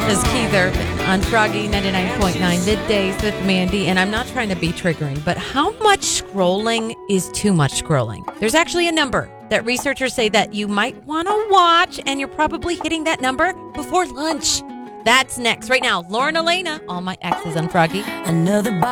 This is Keith Urban on Froggy 99.9 Middays with Mandy. And I'm not trying to be triggering, but how much scrolling is too much scrolling? There's actually a number that researchers say that you might want to watch, and you're probably hitting that number before lunch. That's next. Right now, Lauren Elena, All My Exes on Froggy. Another